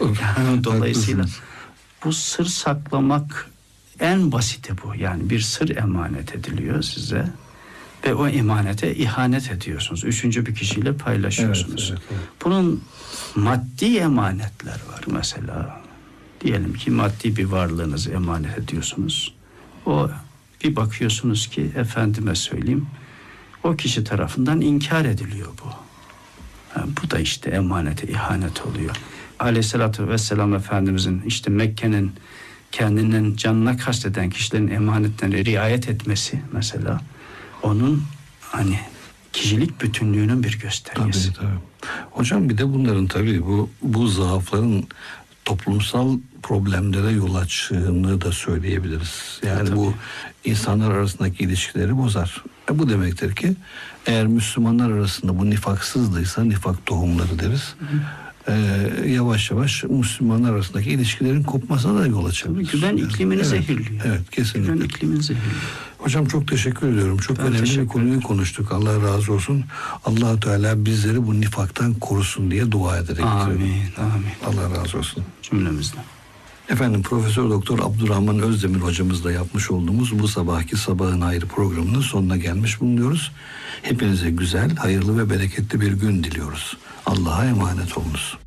Dolayısıyla bu sır saklamak en basiti bu. Yani bir sır emanet ediliyor size ve o emanete ihanet ediyorsunuz. Üçüncü bir kişiyle paylaşıyorsunuz. Evet. Bunun maddi emanetler var mesela. Diyelim ki maddi bir varlığınızı emanet ediyorsunuz. O bir bakıyorsunuz ki efendime söyleyeyim o kişi tarafından inkar ediliyor bu. Bu da işte emanete ihanet oluyor. Aleyhissalatü vesselam Efendimizin işte Mekke'nin kendinin canına kasteden kişilerin emanetlerine riayet etmesi mesela onun hani kişilik bütünlüğünün bir göstergesi. Tabii. Hocam bir de bunların tabii bu zaafların toplumsal problemlere yol açtığını da söyleyebiliriz. Yani bu insanlar arasındaki ilişkileri bozar. Bu demektir ki eğer Müslümanlar arasında bu nifaksızdıysa nifak tohumları deriz. Yavaş yavaş Müslümanlar arasındaki ilişkilerin kopmasına da yol açabilir. Güven iklimini zehirliyor. Evet, kesinlikle. Güven iklimini zehirliyor. Hocam çok teşekkür ediyorum. Çok önemli bir konuyu konuştuk. Allah razı olsun. Allah Teala bizleri bu nifaktan korusun diye dua ederek. Amin. Allah razı olsun. Cümlemizden. Efendim Profesör Doktor Abdurrahman Özdemir hocamızla yapmış olduğumuz bu sabahki Sabahın Hayrı programının sonuna gelmiş bulunuyoruz. Hepinize güzel, hayırlı ve bereketli bir gün diliyoruz. Allah'a emanet olunuz.